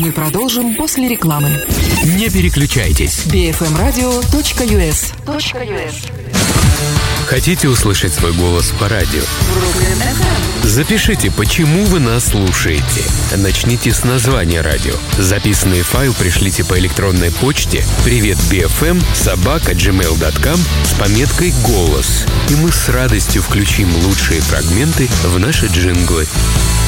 Мы продолжим после рекламы. Не переключайтесь. bfmradio.us. Хотите услышать свой голос по радио? Запишите, почему вы нас слушаете. Начните с названия радио. Записанный файл пришлите по электронной почте privetbfm@gmail.com с пометкой «Голос». И мы с радостью включим лучшие фрагменты в наши джинглы.